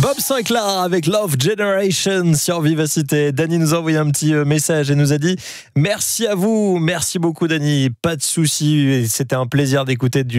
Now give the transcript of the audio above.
Bob Sinclair avec Love Generation sur Vivacité. Dany nous a envoyé un petit message et nous a dit merci à vous, merci beaucoup Dany, pas de souci, c'était un plaisir d'écouter du